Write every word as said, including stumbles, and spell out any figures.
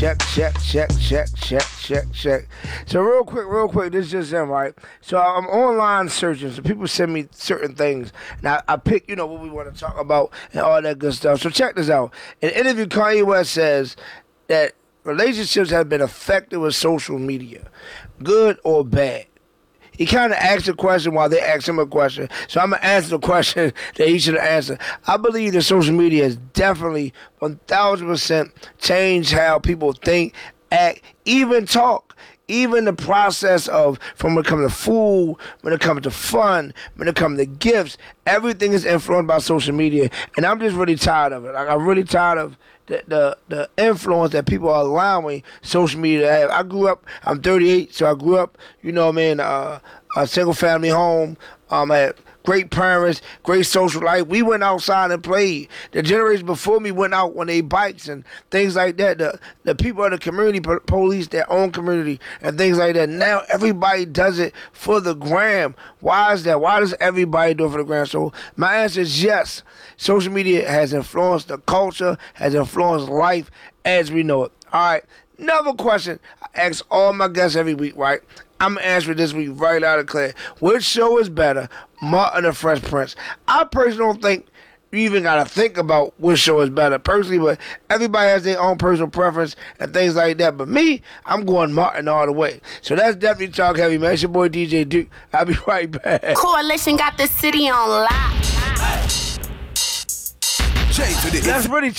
Check, check, check, check, check, check, check. So real quick, real quick, this is just them, right? So I'm online searching, so people send me certain things, and I, I pick, you know, what we want to talk about and all that good stuff. So check this out. In an interview, Kanye West says that relationships have been affected with social media, good or bad. He kind of asked a question while they asked him a question. So I'm going to answer the question that he should have answered. I believe that social media has definitely one thousand percent changed how people think, act, even talk. Even the process of, from when it comes to food, when it comes to fun, when it comes to gifts, everything is influenced by social media. And I'm just really tired of it. Like, I'm really tired of the, the, the influence that people are allowing social media to have. I grew up, I'm thirty-eight, so I grew up, you know what I mean, uh, a single family home. Um, I had great parents, great social life. We went outside and played. The generation before me went out on their bikes and things like that. The the people of the community po- police their own community and things like that. Now everybody does it for the gram. Why is that? Why does everybody do it for the gram? So my answer is yes. Social media has influenced the culture, has influenced life as we know it. All right. Another question I ask all my guests every week, right? I'm answering this week right out of clear. Which show is better, Martin or Fresh Prince? I personally don't think you even got to think about which show is better personally, but everybody has their own personal preference and things like that. But me, I'm going Martin all the way. So that's definitely Talk Heavy, man. It's your boy D J Duke. I'll be right back. Coalition got the city on lock. J to the That's really